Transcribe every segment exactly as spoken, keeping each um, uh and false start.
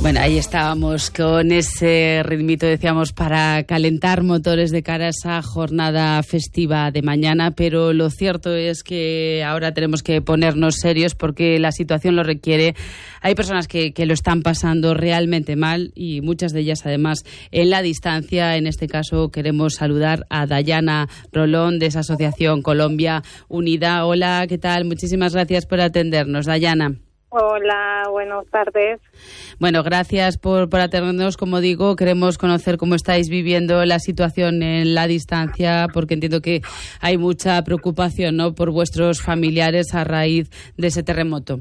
Bueno, ahí estábamos con ese ritmito, decíamos, para calentar motores de cara a esa jornada festiva de mañana, pero lo cierto es que ahora tenemos que ponernos serios porque la situación lo requiere. Hay personas que, que lo están pasando realmente mal y muchas de ellas, además, en la distancia. En este caso, queremos saludar a Dayana Rolón, de esa asociación Colombia Unida. Hola, ¿qué tal? Muchísimas gracias por atendernos, Dayana. Hola, buenas tardes. Bueno, gracias por, por atendernos. Como digo, queremos conocer cómo estáis viviendo la situación en la distancia, porque entiendo que hay mucha preocupación, ¿no?, por vuestros familiares a raíz de ese terremoto.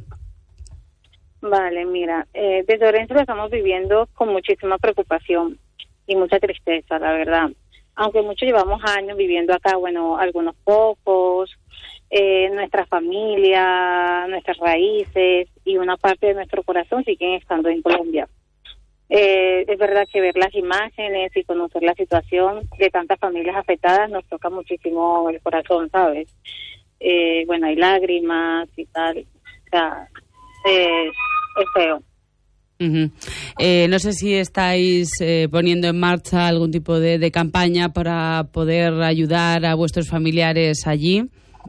Vale, mira, eh, desde Orense lo estamos viviendo con muchísima preocupación y mucha tristeza, la verdad. Aunque muchos llevamos años viviendo acá, bueno, algunos pocos, eh, nuestra familia, nuestras raíces y una parte de nuestro corazón siguen estando en Colombia. Eh, es verdad que ver las imágenes y conocer la situación de tantas familias afectadas nos toca muchísimo el corazón, ¿sabes? Eh, bueno, hay lágrimas y tal, o sea, eh, es feo. Uh-huh. Eh, no sé si estáis eh, poniendo en marcha algún tipo de, de campaña para poder ayudar a vuestros familiares allí.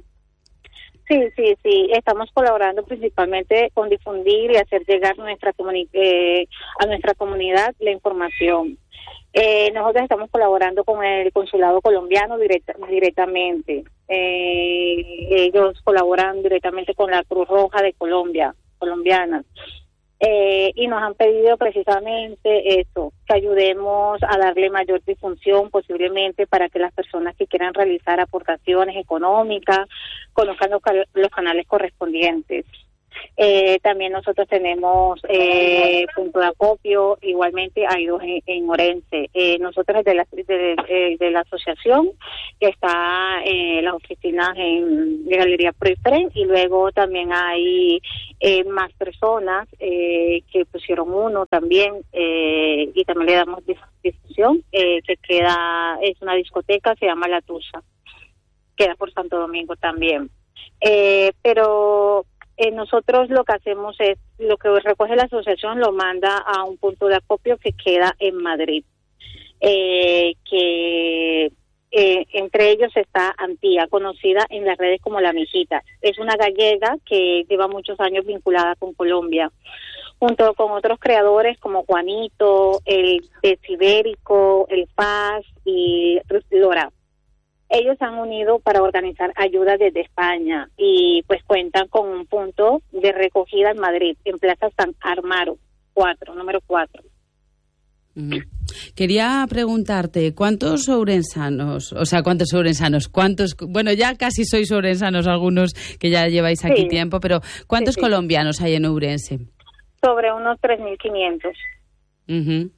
Sí, sí, sí. Estamos colaborando principalmente con difundir y hacer llegar nuestra comuni- eh, a nuestra comunidad la información. Eh, nosotros estamos colaborando con el consulado colombiano direct- directamente. Eh, ellos colaboran directamente con la Cruz Roja de Colombia, colombiana. Eh, y nos han pedido precisamente eso, que ayudemos a darle mayor difusión posiblemente para que las personas que quieran realizar aportaciones económicas conozcan los, los canales correspondientes. Eh, también nosotros tenemos eh, punto de acopio, igualmente hay dos en, en Orense. Eh, nosotros de la, de, de, de la asociación, que está en eh, las oficinas en de Galería Proifren, y luego también hay eh, más personas eh, que pusieron uno también, eh, y también le damos difusión, eh, que queda, es una discoteca, se llama La Tusa, queda por Santo Domingo también. Eh, pero Eh, nosotros lo que hacemos es, lo que recoge la asociación lo manda a un punto de acopio que queda en Madrid, eh, que eh, entre ellos está Antía, conocida en las redes como La Mijita. Es una gallega que lleva muchos años vinculada con Colombia, junto con otros creadores como Juanito, el Decibérico, el Paz y Lora. Ellos se han unido para organizar ayuda desde España y pues cuentan con un punto de recogida en Madrid, en Plaza San Armaro, cuatro, número cuatro. Uh-huh. Quería preguntarte, ¿cuántos ourensanos, o sea, cuántos ourensanos, cuántos, bueno, ya casi sois ourensanos algunos que ya lleváis aquí sí. tiempo, pero ¿cuántos sí, sí. colombianos hay en Ourense? Sobre unos tres mil quinientos. Uh-huh.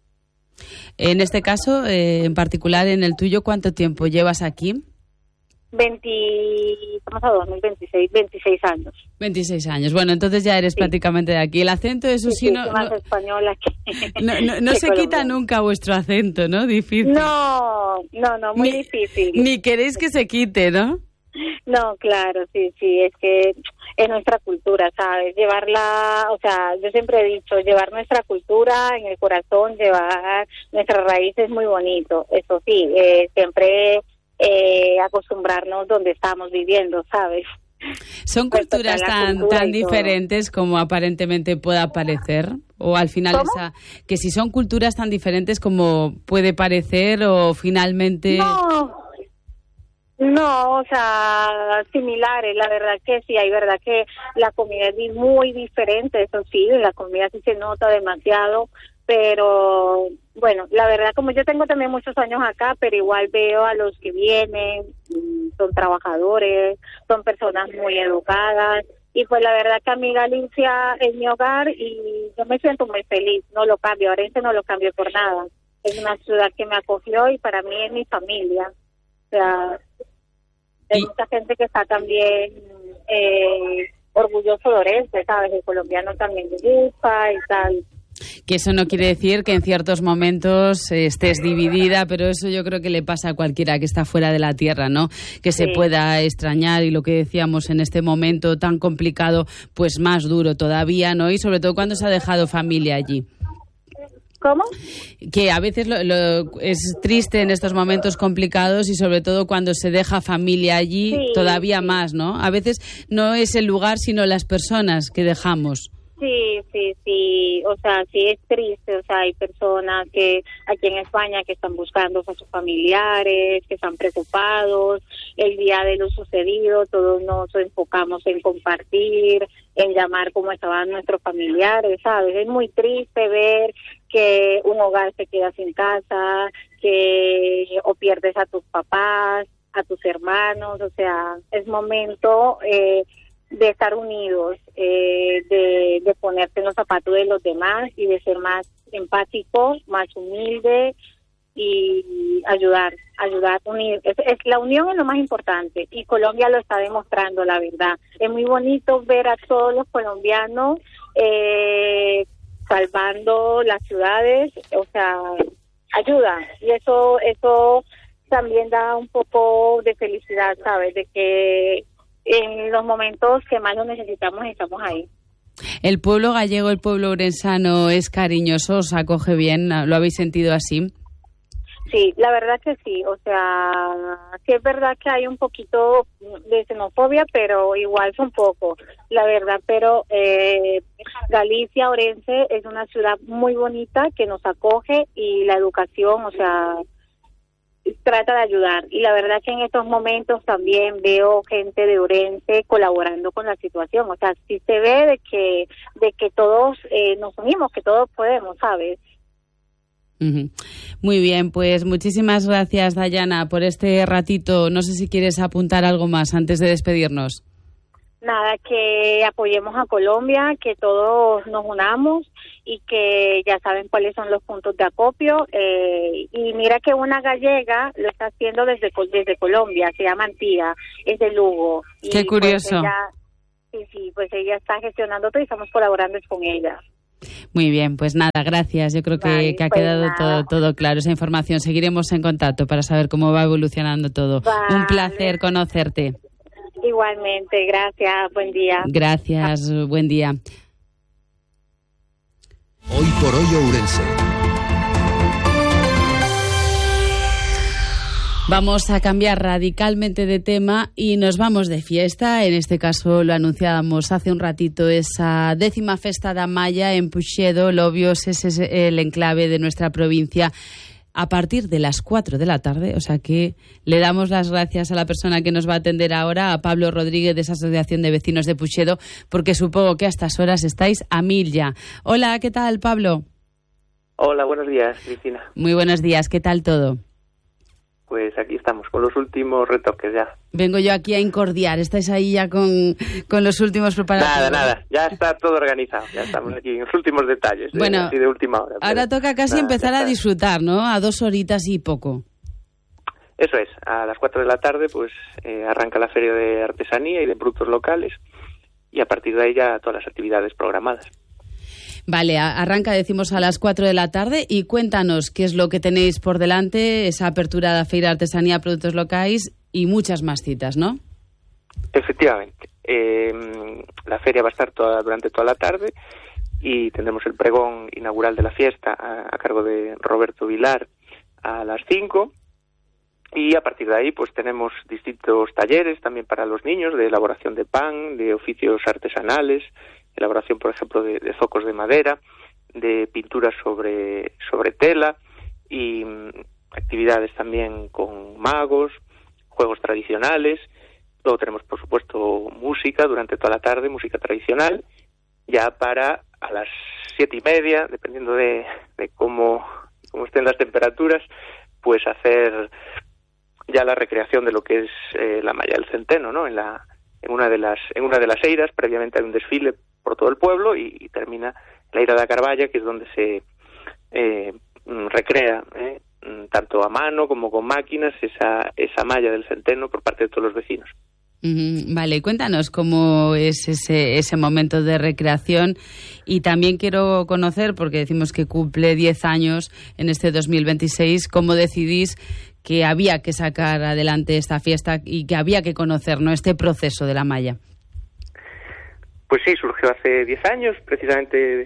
En este caso, eh, en particular en el tuyo, ¿cuánto tiempo llevas aquí? veinte, estamos a dos mil veintiséis, veintiséis años. veintiséis años. Bueno, entonces ya eres sí. prácticamente de aquí. El acento, eso sí, sí no... más no, española que... No, no, no se quita nunca vuestro acento, ¿no? Difícil. No, no, no, muy ni, difícil. Ni queréis que se quite, ¿no? No, claro, sí, sí, es que es nuestra cultura, ¿sabes? Llevarla, o sea, yo siempre he dicho, llevar nuestra cultura en el corazón, llevar nuestras raíces es muy bonito, eso sí, eh, siempre eh, acostumbrarnos donde estamos viviendo, ¿sabes? ¿Son culturas tan, cultura tan diferentes como aparentemente pueda parecer? ¿O al final esa, que si son culturas tan diferentes como puede parecer o finalmente...? No. No, o sea, similares, la verdad que sí, hay verdad que la comida es muy diferente, eso sí, la comida sí se nota demasiado, pero bueno, la verdad como yo tengo también muchos años acá, pero igual veo a los que vienen, son trabajadores, son personas muy educadas, y pues la verdad que a mí Galicia es mi hogar y yo me siento muy feliz, no lo cambio, Orense no lo cambio por nada, es una ciudad que me acogió y para mí es mi familia, o sea... Hay mucha gente que está también eh, orgulloso de Orense, ¿sabes? El colombiano también le gusta y tal. Que eso no quiere decir que en ciertos momentos eh, estés dividida, pero eso yo creo que le pasa a cualquiera que está fuera de la tierra, ¿no? Que se sí. pueda extrañar y lo que decíamos en este momento tan complicado, pues más duro todavía, ¿no? Y sobre todo cuando se ha dejado familia allí. ¿Cómo? Que a veces lo, lo, es triste en estos momentos complicados y sobre todo cuando se deja familia allí, sí, todavía sí. más, ¿no? A veces no es el lugar, sino las personas que dejamos. Sí, sí, sí, o sea, sí es triste, o sea, hay personas que aquí en España que están buscando a sus familiares, que están preocupados, el día de lo sucedido, todos nos enfocamos en compartir, en llamar cómo estaban nuestros familiares, ¿sabes? Es muy triste ver que un hogar se queda sin casa, que o pierdes a tus papás, a tus hermanos, o sea, es momento... Eh, de estar unidos, eh, de, de ponerte en los zapatos de los demás y de ser más empático, más humilde y ayudar, ayudar, unir. Es, es, la unión es lo más importante y Colombia lo está demostrando, la verdad. Es muy bonito ver a todos los colombianos eh, salvando las ciudades, o sea, ayuda. Y eso, eso también da un poco de felicidad, ¿sabes? De que en los momentos que más lo necesitamos estamos ahí. ¿El pueblo gallego, el pueblo orensano es cariñoso, os acoge bien? ¿Lo habéis sentido así? Sí, la verdad que sí, o sea, sí es verdad que hay un poquito de xenofobia, pero igual es un poco, la verdad, pero eh, Galicia, Orense, es una ciudad muy bonita que nos acoge y la educación, o sea... trata de ayudar y la verdad que en estos momentos también veo gente de Orense colaborando con la situación, o sea, sí se ve de que de que todos eh, nos unimos, que todos podemos, ¿sabes? Uh-huh. Muy bien, pues muchísimas gracias, Dayana, por este ratito. No sé si quieres apuntar algo más antes de despedirnos. Nada, que apoyemos a Colombia, que todos nos unamos y que ya saben cuáles son los puntos de acopio. Eh, y mira que una gallega lo está haciendo desde desde Colombia, se llama Antía, es de Lugo. Qué y curioso. Pues ella, sí, sí, pues ella está gestionando todo y estamos colaborando con ella. Muy bien, pues nada, gracias. Yo creo que, vale, que ha pues quedado todo, todo claro, esa información. Seguiremos en contacto para saber cómo va evolucionando todo. Vale. Un placer conocerte. Igualmente, gracias, buen día. Gracias, buen día. Hoy por hoy Ourense. Vamos a cambiar radicalmente de tema y nos vamos de fiesta. En este caso lo anunciábamos hace un ratito, esa décima Festa da Malla en Puxedo, Lobios, ese es el enclave de nuestra provincia, a partir de las cuatro de la tarde, o sea que le damos las gracias a la persona que nos va a atender ahora, a Pablo Rodríguez de esa Asociación de Vecinos de Puxedo, porque supongo que a estas horas estáis a mil ya. Hola, ¿qué tal, Pablo? Hola, buenos días, Cristina. Muy buenos días, ¿qué tal todo? Pues aquí estamos, con los últimos retoques ya. Vengo yo aquí a incordiar, estáis ahí ya con, con los últimos preparativos. Nada, nada, ya está todo organizado, ya estamos aquí en los últimos detalles, de, bueno, así de última hora. Ahora toca casi nada, empezar a disfrutar, ¿no? A dos horitas y poco. Eso es, a las cuatro de la tarde pues eh, arranca la feria de artesanía y de productos locales y a partir de ahí ya todas las actividades programadas. Vale, arranca, decimos, a las cuatro de la tarde y cuéntanos qué es lo que tenéis por delante, esa apertura de Feira de Artesanía, Productos Locais y muchas más citas, ¿no? Efectivamente. Eh, la feria va a estar toda, durante toda la tarde y tendremos el pregón inaugural de la fiesta a, a cargo de Roberto Vilar a las cinco y a partir de ahí pues tenemos distintos talleres también para los niños de elaboración de pan, de oficios artesanales, elaboración, por ejemplo, de, de zocos de madera, de pinturas sobre, sobre tela y mm, actividades también con magos, juegos tradicionales. Luego tenemos, por supuesto, música durante toda la tarde, música tradicional, ya para a las siete y media, dependiendo de, de cómo, cómo estén las temperaturas, pues hacer ya la recreación de lo que es eh, la malla del centeno, ¿no? En la en una de las en una de las eiras, previamente hay un desfile por todo el pueblo y, y termina la eira da Carballa, que es donde se eh, recrea eh, tanto a mano como con máquinas esa esa malla del centeno por parte de todos los vecinos. Uh-huh. Vale, cuéntanos cómo es ese ese momento de recreación y también quiero conocer, porque decimos que cumple diez años en este dos mil veintiséis, cómo decidís que había que sacar adelante esta fiesta y que había que conocer, ¿no?, este proceso de la malla. Pues sí, surgió hace diez años, precisamente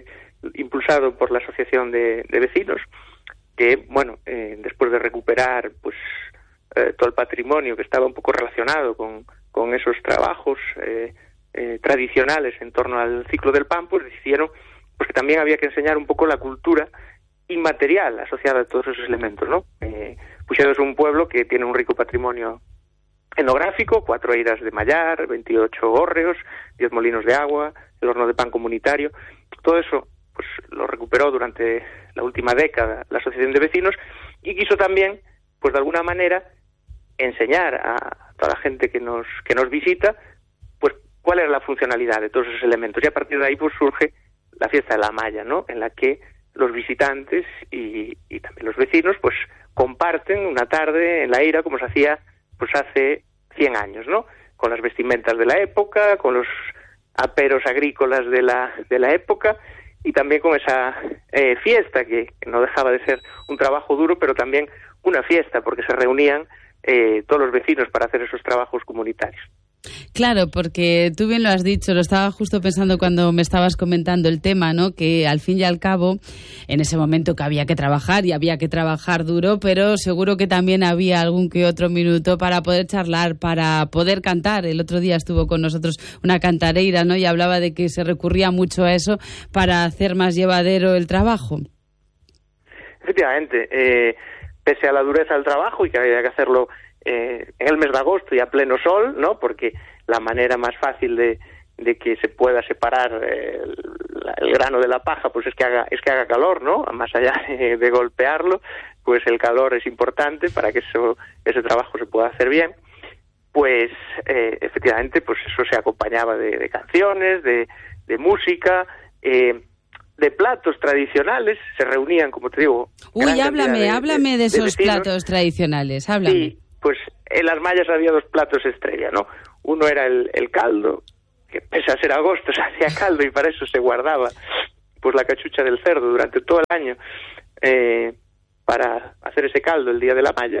impulsado por la Asociación de, de Vecinos, que, bueno, eh, después de recuperar pues eh, todo el patrimonio que estaba un poco relacionado con, con esos trabajos eh, eh, tradicionales en torno al ciclo del pan, pues decidieron pues que también había que enseñar un poco la cultura inmaterial asociada a todos esos elementos, ¿no? Eh, Puxedo es un pueblo que tiene un rico patrimonio etnográfico, cuatro eiras de mallar, veintiocho hórreos, diez molinos de agua, el horno de pan comunitario. Todo eso pues lo recuperó durante la última década la Asociación de Vecinos y quiso también, pues de alguna manera, enseñar a toda la gente que nos que nos visita, pues cuál era la funcionalidad de todos esos elementos. Y a partir de ahí pues surge la fiesta de la malla, ¿no? En la que los visitantes y, y también los vecinos pues comparten una tarde en la eira como se hacía pues hace cien años, ¿no? Con las vestimentas de la época, con los aperos agrícolas de la de la época y también con esa eh, fiesta que, que no dejaba de ser un trabajo duro, pero también una fiesta porque se reunían eh, todos los vecinos para hacer esos trabajos comunitarios. Claro, porque tú bien lo has dicho, lo estaba justo pensando cuando me estabas comentando el tema, ¿no? Que al fin y al cabo, en ese momento que había que trabajar y había que trabajar duro, pero seguro que también había algún que otro minuto para poder charlar, para poder cantar. El otro día estuvo con nosotros una cantareira, ¿no? Y hablaba de que se recurría mucho a eso para hacer más llevadero el trabajo. Efectivamente, eh, pese a la dureza del trabajo y que había que hacerlo Eh, en el mes de agosto y a pleno sol, ¿no? Porque la manera más fácil de, de que se pueda separar eh, el, el grano de la paja, pues es que haga es que haga calor, ¿no? Más allá de, de golpearlo, pues el calor es importante para que eso ese trabajo se pueda hacer bien. Pues eh, efectivamente, pues eso se acompañaba de, de canciones, de, de música, eh, de platos tradicionales, se reunían, como te digo. Uy, háblame, de, háblame de, de esos de platos tradicionales, háblame. Sí, pues en las mallas había dos platos estrella, ¿no? Uno era el, el caldo, que pese a ser agosto se hacía caldo y para eso se guardaba pues la cachucha del cerdo durante todo el año eh, para hacer ese caldo el día de la malla.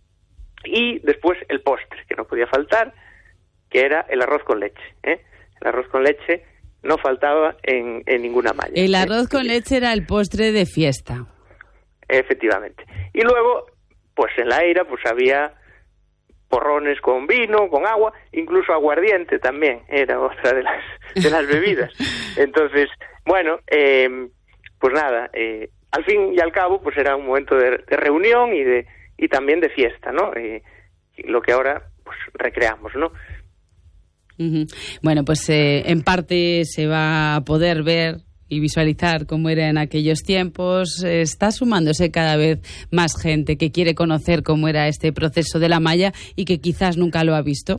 Y después el postre, que no podía faltar, que era el arroz con leche, ¿eh? El arroz con leche no faltaba en, en ninguna malla. El arroz ¿eh? con leche era el postre de fiesta. Efectivamente. Y luego, pues en la eira, pues había porrones con vino, con agua, incluso aguardiente también era otra de las de las bebidas. Entonces, bueno, eh, pues nada, eh, al fin y al cabo, pues era un momento de, de reunión y de y también de fiesta, ¿no? Eh, lo que ahora pues recreamos, ¿no? Uh-huh. Bueno, pues eh, en parte se va a poder ver y visualizar cómo era en aquellos tiempos. Está sumándose cada vez más gente que quiere conocer cómo era este proceso de la malla y que quizás nunca lo ha visto.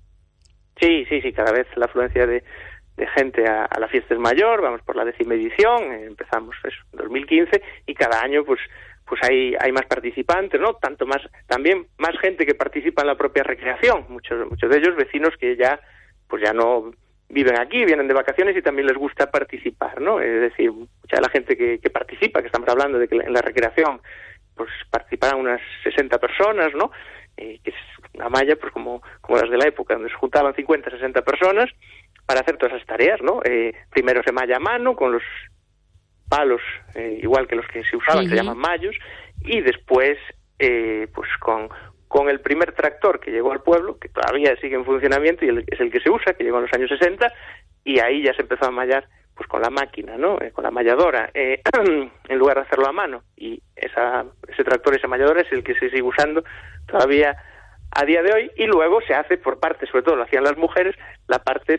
Sí, sí, sí, cada vez la afluencia de, de gente a, a la fiesta es mayor. Vamos por la décima edición, eh, empezamos eso, en dos mil quince, y cada año pues pues hay hay más participantes, ¿no? Tanto más, también más gente que participa en la propia recreación. Muchos muchos de ellos vecinos que ya pues ya no viven aquí, vienen de vacaciones y también les gusta participar, ¿no? Es decir, mucha de la gente que, que participa, que estamos hablando de que en la recreación pues participarán unas sesenta personas, ¿no? Eh, que es una malla pues como, como las de la época, donde se juntaban cincuenta, sesenta personas para hacer todas esas tareas, ¿no? Eh, primero se malla a mano con los palos, eh, igual que los que se usaban, uh-huh. se llaman mallos, y después eh, pues con con el primer tractor que llegó al pueblo, que todavía sigue en funcionamiento y el, es el que se usa, que llegó en los años sesenta, y ahí ya se empezó a mallar pues con la máquina, ¿no? Eh, con la malladora, eh, en lugar de hacerlo a mano. Y esa ese tractor, esa malladora es el que se sigue usando todavía a día de hoy, y luego se hace por parte, sobre todo lo hacían las mujeres, la parte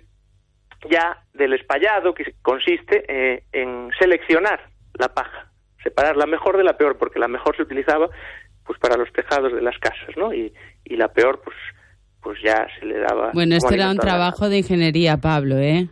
ya del espallado, que consiste eh, en seleccionar la paja, separar la mejor de la peor, porque la mejor se utilizaba pues para los tejados de las casas, ¿no? Y, y la peor, pues pues ya se le daba... Bueno, esto era un trabajo de ingeniería, Pablo, ¿eh?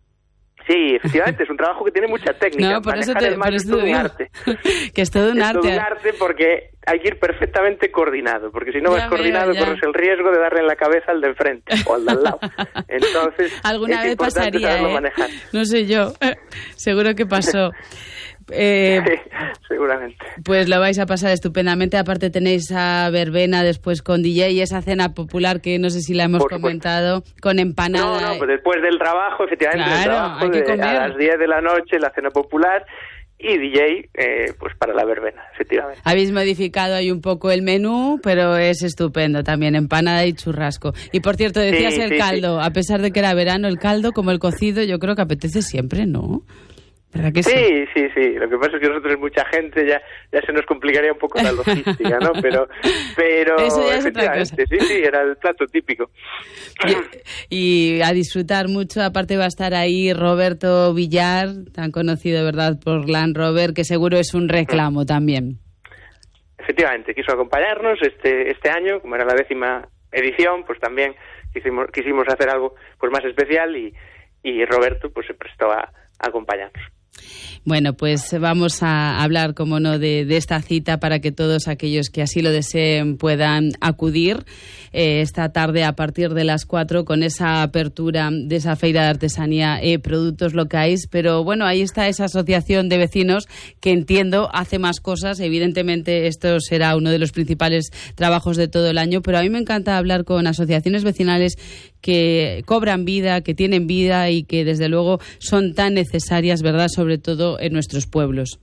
Sí, efectivamente, es un trabajo que tiene mucha técnica. No, por eso te, por eso te digo, arte. que es todo un es arte. Es todo un arte porque hay que ir perfectamente coordinado, porque si no Ya vas coordinado veo, ya. corres el riesgo de darle en la cabeza al de enfrente o al de al lado. Entonces, alguna es vez importante pasaría, saberlo ¿eh? manejar. No sé yo, seguro que pasó. Eh, Sí, seguramente. Pues lo vais a pasar estupendamente. Aparte tenéis a verbena después con D J y esa cena popular que no sé si la hemos Por supuesto. comentado, con empanada. No, no, pues después del trabajo, efectivamente, Claro, del trabajo, hay que de- comer. a las diez de la noche, la cena popular y D J, eh, pues para la verbena, efectivamente. Habéis modificado ahí un poco el menú, pero es estupendo también, empanada y churrasco. Y por cierto, decías Sí, el sí, caldo, a pesar de que era verano, el caldo como el cocido yo creo que apetece siempre, ¿no? ¿Verdad que sí? Sí, sí, sí. Lo que pasa es que nosotros, mucha gente, ya ya se nos complicaría un poco la logística, ¿no? Pero, pero Eso ya es otra efectivamente, sí, sí, era el plato típico. Y, y a disfrutar mucho. Aparte va a estar ahí Roberto Villar, tan conocido, ¿verdad?, por Land Rover, que seguro es un reclamo también. Efectivamente, quiso acompañarnos este este año, como era la décima edición, pues también quisimos, quisimos hacer algo pues más especial y, y Roberto pues se prestó a, a acompañarnos. Bueno, pues vamos a hablar, como no, de, de esta cita para que todos aquellos que así lo deseen puedan acudir eh, esta tarde a partir de las cuatro con esa apertura de esa feira de artesanía y eh, productos locales. Pero bueno, ahí está esa asociación de vecinos que entiendo hace más cosas. Evidentemente esto será uno de los principales trabajos de todo el año, pero a mí me encanta hablar con asociaciones vecinales que cobran vida, que tienen vida y que desde luego son tan necesarias, ¿verdad?, sobre todo en nuestros pueblos.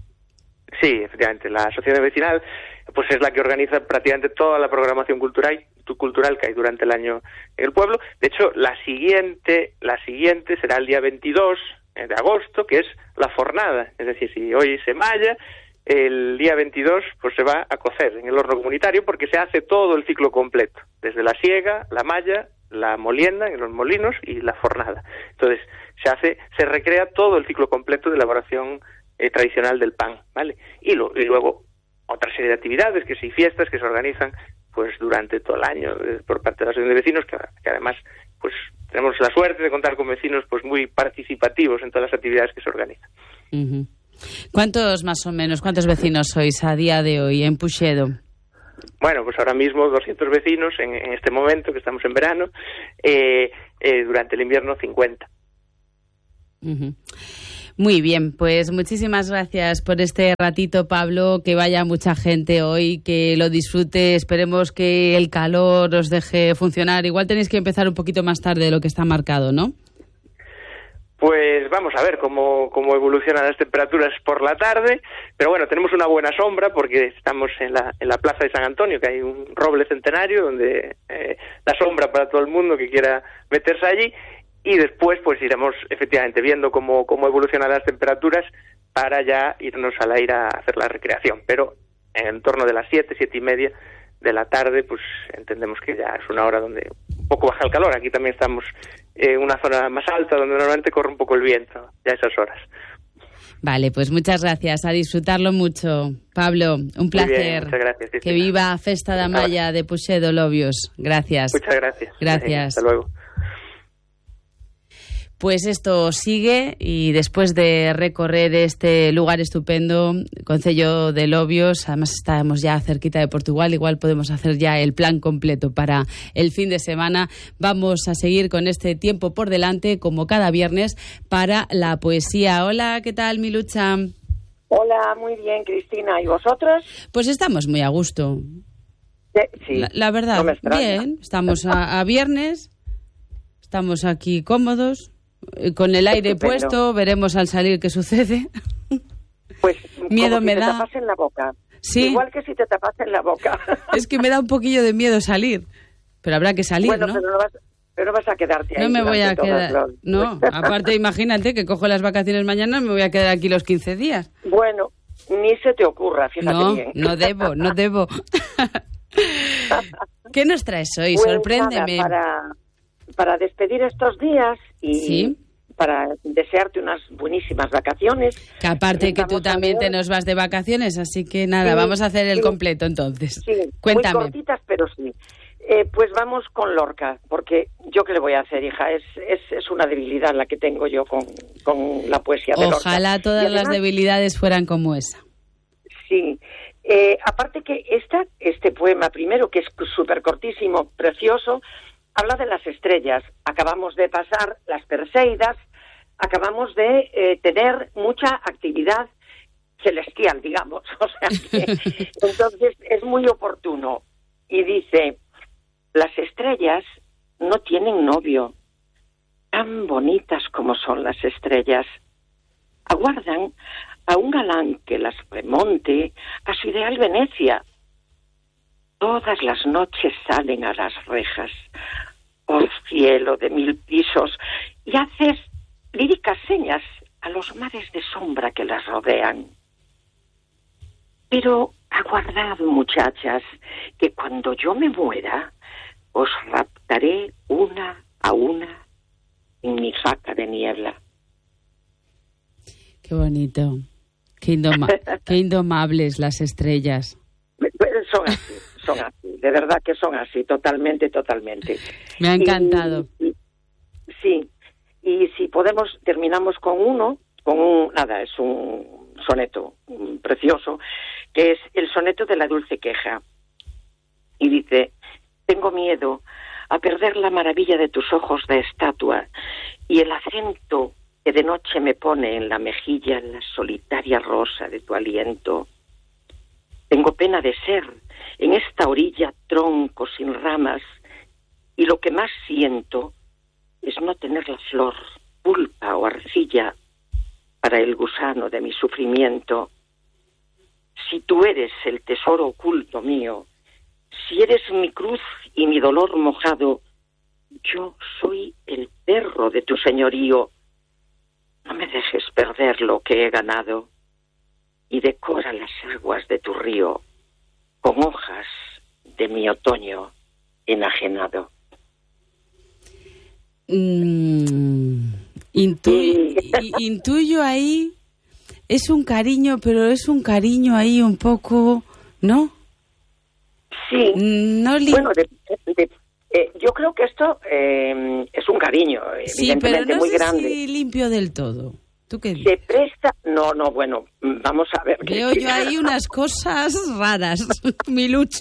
Sí, efectivamente, la asociación vecinal pues es la que organiza prácticamente toda la programación cultural cultural que hay durante el año en el pueblo. De hecho, la siguiente la siguiente será el día veintidós de agosto, que es la fornada. Es decir, si hoy se malla, el día veintidós pues se va a cocer en el horno comunitario porque se hace todo el ciclo completo, desde la siega, la malla, la molienda en los molinos y la fornada. Entonces, se hace, se recrea todo el ciclo completo de elaboración eh, tradicional del pan, ¿vale? Y, lo, y luego otra serie de actividades, que sí, fiestas que se organizan pues durante todo el año eh, por parte de la asociación de vecinos, que, que además pues tenemos la suerte de contar con vecinos pues muy participativos en todas las actividades que se organizan. Uh-huh. ¿Cuántos más o menos, cuántos vecinos sois a día de hoy en Puxedo? Bueno, pues ahora mismo doscientos vecinos en, en este momento, que estamos en verano, eh, eh, durante el invierno cincuenta. Uh-huh. Muy bien, pues muchísimas gracias por este ratito, Pablo, que vaya mucha gente hoy, que lo disfrute, esperemos que el calor os deje funcionar. Igual tenéis que empezar un poquito más tarde de lo que está marcado, ¿no? Pues vamos a ver cómo, cómo evolucionan las temperaturas por la tarde, pero bueno, tenemos una buena sombra porque estamos en la, en la plaza de San Antonio, que hay un roble centenario donde eh, la sombra para todo el mundo que quiera meterse allí, y después pues iremos efectivamente viendo cómo, cómo evolucionan las temperaturas para ya irnos al aire a hacer la recreación, pero en torno de las siete, siete y media de la tarde, pues entendemos que ya es una hora donde un poco baja el calor. Aquí también estamos en una zona más alta donde normalmente corre un poco el viento ya a esas horas. Vale, pues muchas gracias, a disfrutarlo mucho. Pablo, un placer. Muy bien, muchas gracias, Cristina. Que viva Festa da Malla de Puxedo Lobios. Gracias. Muchas gracias. Gracias. Venga, hasta luego. Pues esto sigue y después de recorrer este lugar estupendo, Concello de Lobios, además estamos ya cerquita de Portugal, igual podemos hacer ya el plan completo para el fin de semana. Vamos a seguir con este tiempo por delante, como cada viernes, para la poesía. Hola, ¿qué tal, Milucha? Hola, muy bien, Cristina. ¿Y vosotros? Pues estamos muy a gusto. Sí, La, la verdad, no me extraña. bien, estamos a, a viernes, estamos aquí cómodos, con el aire Estupendo. puesto, veremos al salir qué sucede. Pues Miedo como me si da. te tapas en la boca. Sí. Igual que si te tapas en la boca. Es que me da un poquillo de miedo salir, pero habrá que salir, bueno, ¿no? pero no vas, pero no vas a quedarte ahí. No me voy a durante quedar. todas los- No, aparte, imagínate que cojo las vacaciones mañana, me voy a quedar aquí los quince días. Bueno, ni se te ocurra, fíjate No, bien. no debo, no debo. ¿Qué nos traes hoy? Pues Sorpréndeme. nada, para, para despedir estos días y Sí. para desearte unas buenísimas vacaciones. Que aparte que tú Vamos a también te ver. nos vas de vacaciones, así que nada, Sí, vamos a hacer el sí. completo entonces. Sí, Cuéntame. muy cortitas, pero sí. Eh, pues vamos con Lorca, porque yo qué le voy a hacer, hija, es, es, es una debilidad la que tengo yo con, con la poesía de Lorca. Ojalá todas Y además, las debilidades fueran como esa. Sí, Eh, aparte que esta, este poema primero, que es súper cortísimo, precioso, habla de las estrellas. Acabamos de pasar las Perseidas, acabamos de eh, tener mucha actividad celestial, digamos. O sea que, entonces es muy oportuno. Y dice, las estrellas no tienen novio, tan bonitas como son las estrellas. Aguardan a un galán que las remonte a su ideal Venecia. Todas las noches salen a las rejas, oh cielo de mil pisos, y haces líricas señas a los mares de sombra que las rodean. Pero aguardad, muchachas, que cuando yo me muera, os raptaré una a una en mi jaca de niebla. Qué bonito. Qué, indoma qué indomables las estrellas. Son así, son así. De verdad que son así, totalmente, totalmente. Me ha encantado. Y, y, sí. Y si podemos, terminamos con uno, con un, nada, es un soneto un precioso, que es el soneto de la dulce queja. Y dice, tengo miedo a perder la maravilla de tus ojos de estatua y el acento que de noche me pone en la mejilla la solitaria rosa de tu aliento. Tengo pena de ser en esta orilla tronco sin ramas, y lo que más siento es no tener la flor, pulpa o arcilla para el gusano de mi sufrimiento. Si tú eres el tesoro oculto mío, si eres mi cruz y mi dolor mojado, yo soy el perro de tu señorío. No me dejes perder lo que he ganado y decora las aguas de tu río con hojas de mi otoño enajenado. Mm, intu intuyo ahí, es un cariño, pero es un cariño ahí un poco, ¿no? Sí. No bueno, de, de, eh, yo creo que esto eh, es un cariño, sí, evidentemente pero no muy sé grande. Si limpio del todo. ¿Tú qué Se presta... No, no, bueno, vamos a ver. Veo yo ahí unas cosas raras, mi lucha.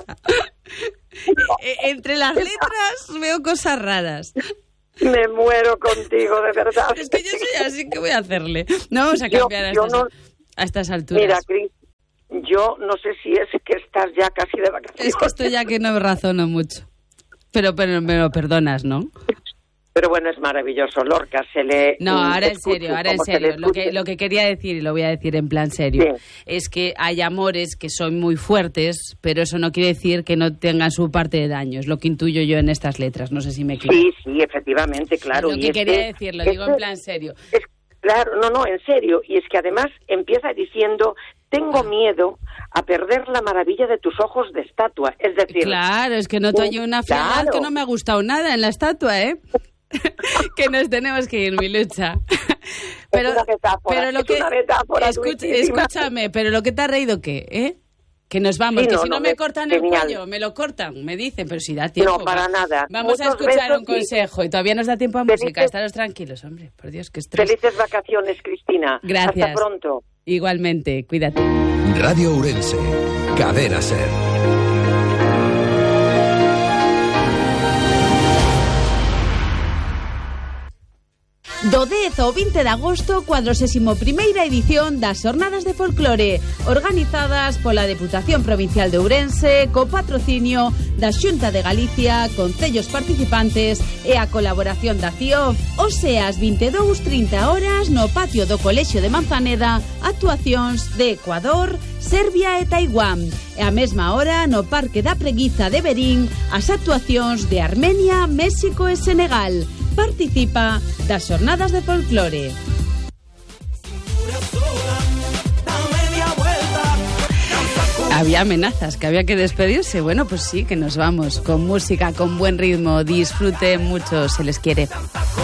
Entre las letras veo cosas raras. Me muero contigo, de verdad. Es que yo soy así, ¿qué voy a hacerle? No vamos a cambiar yo, a, estas, yo no, a estas alturas. Mira, Cris, yo no sé si es que estás ya casi de vacaciones. Es que estoy ya que no razono mucho. Pero, pero me lo perdonas, ¿no? Pero bueno, es maravilloso. Lorca se le... No, ahora en serio, ahora en serio. Lo que, lo que quería decir, y lo voy a decir en plan serio, sí, es que hay amores que son muy fuertes, pero eso no quiere decir que no tengan su parte de daño. Es lo que intuyo yo en estas letras. No sé si me equivoco. Sí, sí, efectivamente, claro. Es lo que y quería es decir, lo es digo en plan serio. Es, claro, no, no, en serio. Y es que además empieza diciendo... Tengo miedo a perder la maravilla de tus ojos de estatua. Es decir... Claro, es que noto yo una frialdad claro. que no me ha gustado nada en la estatua, ¿eh? Que nos tenemos que ir, mi lucha. Pero, es una metáfora, pero lo es que, una metáfora escucha, escúchame, pero lo que te ha reído, ¿qué? ¿Eh? Que nos vamos, sí, que no, si no, no me cortan genial. El cuello, me lo cortan, me dicen, pero si da tiempo. No, para va. nada. Vamos Muchos a escuchar un consejo y... y todavía nos da tiempo a Felices... música. Estaros tranquilos, hombre, por Dios, qué estrés. Felices vacaciones, Cristina. Gracias. Hasta pronto. Igualmente, cuídate. Radio Ourense, Cadena Ser. Do dez ao vinte de agosto, cuadragésima primeira edición das Xornadas de Folclore, organizadas pola Deputación Provincial de Ourense, co patrocinio da Xunta de Galicia, concellos participantes e a colaboración da C I O F. Ose ás vinte e dúas trinta horas no patio do Colexio de Manzaneda, actuacións de Ecuador, Serbia e Taiwán. E a mesma hora no Parque da Preguiza de Verín, as actuacións de Armenia, México e Senegal. Participa das Xornadas de Folclore. Había amenazas, que había que despedirse. Bueno, pues sí, que nos vamos con música, con buen ritmo. Disfruten mucho, se les quiere.